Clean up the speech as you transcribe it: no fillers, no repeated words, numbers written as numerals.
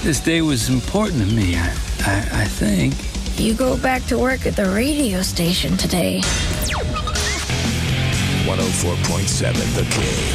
This day was important to me, I think. You go back to work at the radio station today. 104.7 The Cave.